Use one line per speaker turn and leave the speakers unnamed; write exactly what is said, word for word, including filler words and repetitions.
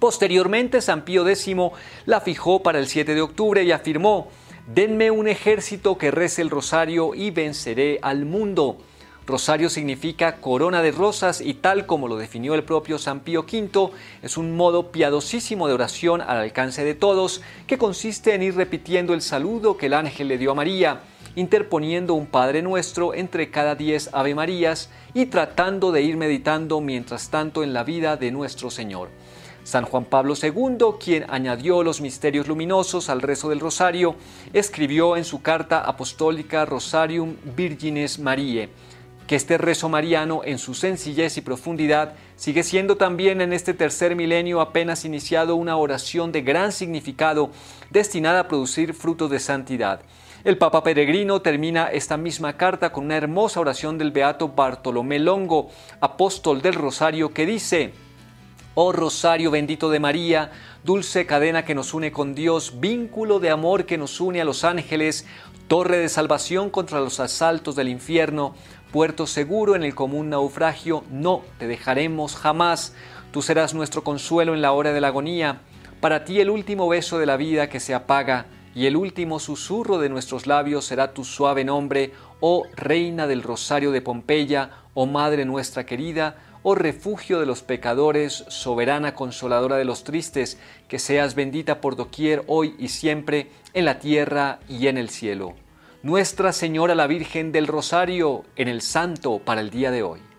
Posteriormente, San Pío X la fijó para el siete de octubre y afirmó: «Denme un ejército que rece el rosario y venceré al mundo». Rosario significa corona de rosas y, tal como lo definió el propio San Pío V, es un modo piadosísimo de oración al alcance de todos, que consiste en ir repitiendo el saludo que el ángel le dio a María, interponiendo un Padre Nuestro entre cada diez Ave Marías y tratando de ir meditando mientras tanto en la vida de nuestro Señor. San Juan Pablo segundo, quien añadió los misterios luminosos al rezo del rosario, escribió en su carta apostólica Rosarium Virgines Mariae, que este rezo mariano, en su sencillez y profundidad, sigue siendo también en este tercer milenio apenas iniciado una oración de gran significado destinada a producir frutos de santidad. El Papa Peregrino termina esta misma carta con una hermosa oración del beato Bartolomé Longo, apóstol del Rosario, que dice: «Oh Rosario bendito de María, dulce cadena que nos une con Dios, vínculo de amor que nos une a los ángeles, torre de salvación contra los asaltos del infierno, puerto seguro en el común naufragio, no te dejaremos jamás. Tú serás nuestro consuelo en la hora de la agonía. Para ti el último beso de la vida que se apaga y el último susurro de nuestros labios será tu suave nombre, oh Reina del Rosario de Pompeya, oh Madre nuestra querida, oh refugio de los pecadores, soberana consoladora de los tristes, que seas bendita por doquier hoy y siempre, en la tierra y en el cielo. Nuestra Señora la Virgen del Rosario, en el Santo para el día de hoy».